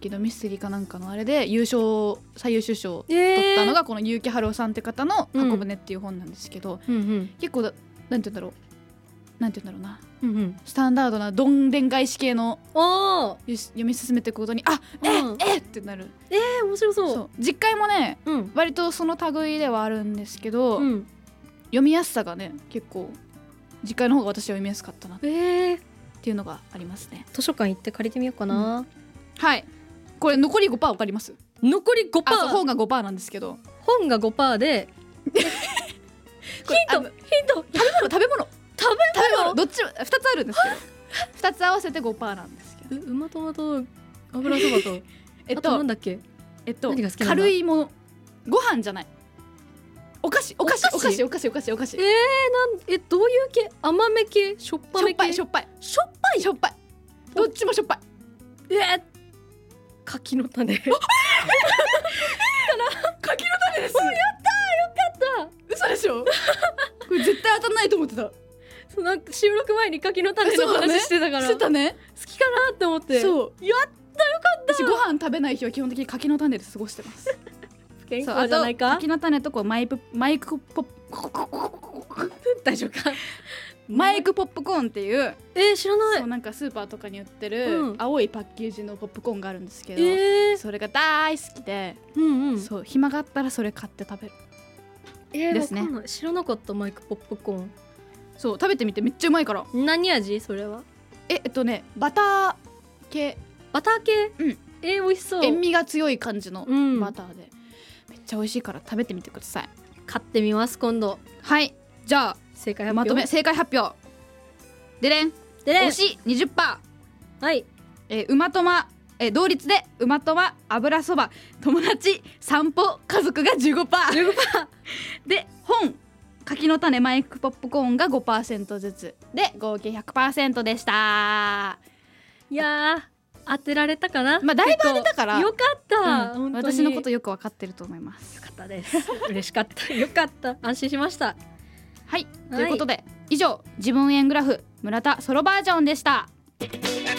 時のミステリーかなんかのあれで最優秀賞を取ったのがこの結城春夫さんって方の箱舟っていう本なんですけど、結構なんて言うんだろうな、スタンダードなどんでん返し系の読み進めていくことにってなる。 面白そう。 実会もね、割とその類ではあるんですけど、読みやすさがね結構実会の方が私は読みやすかったなっていうのがありますね。 図書館行って借りてみようかな。 はい、これ残り 5% わかります？ 残り 5%。 本が 5% なんですけど、 本が 5% でヒント食べ物どっちも2つあるんですけど2つ合わせて 5% なんですけど、 馬トマと油そばとあとなんだっけ、何が好きなんだ？ 軽いもの、ご飯じゃない、お菓子。 どういう系？甘め系？しょっぱめ系？ しょっぱいどっちもしょっぱい。 柿の種。 柿の種です。 やったー、よかった。 嘘でしょ？これ絶対当たんないと思ってた。 そう、なんか収録前に柿の種の話してたから、 してたね、 好きかなって思って。 そう、 やったよかった。 私ご飯食べない日は基本的に柿の種で過ごしてます。 健康じゃないか。 柿の種とこうマイクポップ大丈夫か。 マイクポップコーンっていう、 知らない。 そう、なんかスーパーとかに売ってる青いパッケージのポップコーンがあるんですけど、それが大好きで、そう、暇があったらそれ買って食べる。ですね。 知らなかった。マイクポップコーン。 そう、食べてみてめっちゃうまいから。 何味それは？ バター系。 美味しそう。 塩味が強い感じのバターで、めっちゃ美味しいから食べてみてください。 買ってみます今度。 はい、じゃあ正解発表。 まとめ正解発表でれん。推し 20%。 はい。 馬とま、同率で馬とま、油そば、友達、散歩、家族が 15%。 で本、柿の種、マイクポップコーンが 5% ずつで合計 100% でした。 いや当てられたかな。 だいぶ当てたからよかった、 私のことよく分かってると思います。 よかったです。嬉しかった。よかった、安心しました。 はい、ということで以上、自分円グラフ村田ソロバージョンでした。